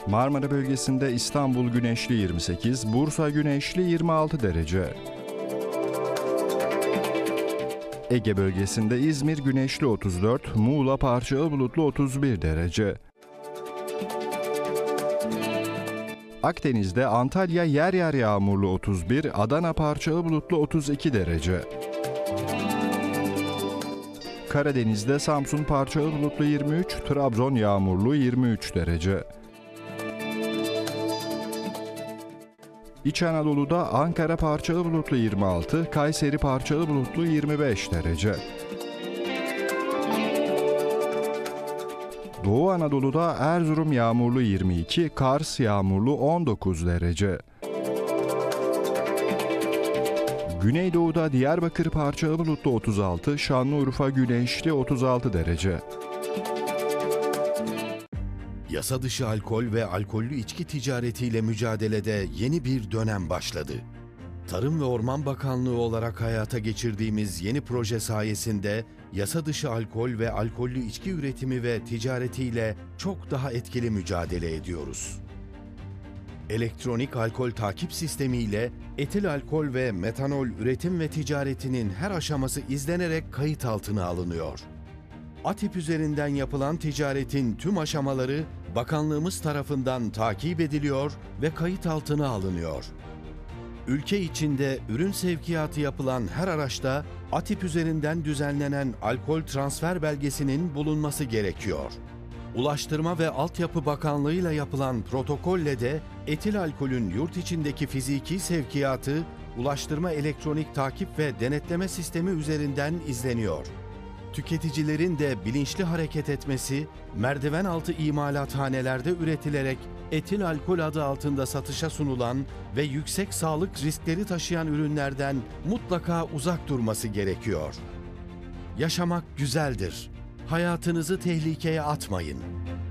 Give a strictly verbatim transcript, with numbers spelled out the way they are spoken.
Marmara bölgesinde İstanbul güneşli yirmi sekiz, Bursa güneşli yirmi altı derece. Ege bölgesinde İzmir güneşli otuz dört, Muğla parçalı bulutlu otuz bir derece. Akdeniz'de Antalya yer yer yağmurlu otuz bir, Adana parçalı bulutlu otuz iki derece. Karadeniz'de Samsun parçalı bulutlu yirmi üç, Trabzon yağmurlu yirmi üç derece. İç Anadolu'da Ankara parçalı bulutlu yirmi altı, Kayseri parçalı bulutlu yirmi beş derece. Doğu Anadolu'da Erzurum yağmurlu yirmi iki, Kars yağmurlu on dokuz derece. Güneydoğu'da Diyarbakır parçalı bulutlu otuz altı, Şanlıurfa güneşli otuz altı derece. Yasa dışı alkol ve alkollü içki ticaretiyle mücadelede yeni bir dönem başladı. Tarım ve Orman Bakanlığı olarak hayata geçirdiğimiz yeni proje sayesinde yasa dışı alkol ve alkollü içki üretimi ve ticaretiyle çok daha etkili mücadele ediyoruz. Elektronik alkol takip sistemiyle etil alkol ve metanol üretim ve ticaretinin her aşaması izlenerek kayıt altına alınıyor. ATİP üzerinden yapılan ticaretin tüm aşamaları bakanlığımız tarafından takip ediliyor ve kayıt altına alınıyor. Ülke içinde ürün sevkiyatı yapılan her araçta ATİP üzerinden düzenlenen alkol transfer belgesinin bulunması gerekiyor. Ulaştırma ve Altyapı Bakanlığı'yla yapılan protokolle de etil alkolün yurt içindeki fiziki sevkiyatı Ulaştırma Elektronik Takip ve Denetleme Sistemi üzerinden izleniyor. Tüketicilerin de bilinçli hareket etmesi, merdiven altı imalathanelerde üretilerek etil alkol adı altında satışa sunulan ve yüksek sağlık riskleri taşıyan ürünlerden mutlaka uzak durması gerekiyor. Yaşamak güzeldir. Hayatınızı tehlikeye atmayın.